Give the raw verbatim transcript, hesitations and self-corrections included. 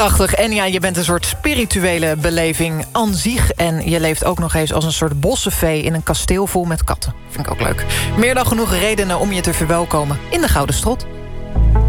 Prachtig. En ja, je bent een soort spirituele beleving aan zich. En je leeft ook nog eens als een soort bossenvee in een kasteel vol met katten. Vind ik ook leuk. Meer dan genoeg redenen om je te verwelkomen in de Gouden Strot.